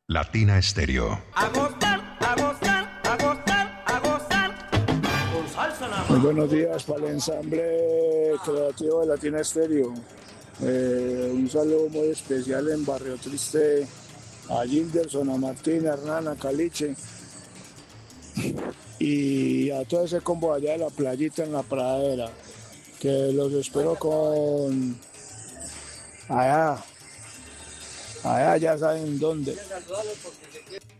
Latina Estéreo. A gozar, a gozar, a gozar, a gozar. Con salsa nada Muy más. buenos días para el ensamble creativo de Latina Estéreo. Un saludo muy especial en Barrio Triste a Gilderson, a Martín, a Hernán, a Caliche y a todo ese combo allá de la playita en la pradera, que los espero con allá ya saben dónde.